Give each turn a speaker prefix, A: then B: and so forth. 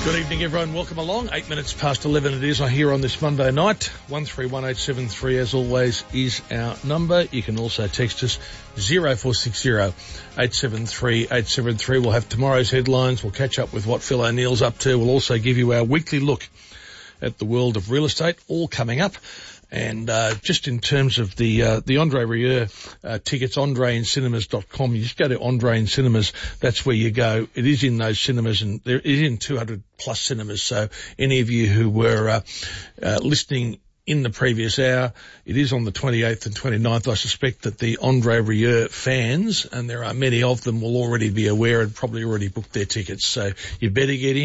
A: Good evening, everyone. Welcome along. 8 minutes past 11 it is here on this Monday night. 131873, as always, is our number. You can also text us 0460 873 873. We'll have tomorrow's headlines. We'll catch up with what Phil O'Neill's up to. We'll also give you our weekly look at the world of real estate, all coming up. And just in terms of the Andre Rieu tickets, andreincinemas.com, you just go to Andre in Cinemas, that's where you go. It is in those cinemas, and it is in 200 plus cinemas. So any of you who were listening in the previous hour, it is on the 28th and 29th. I suspect that the Andre Rieu fans, and there are many of them, will already be aware and probably already booked their tickets. So you better get in.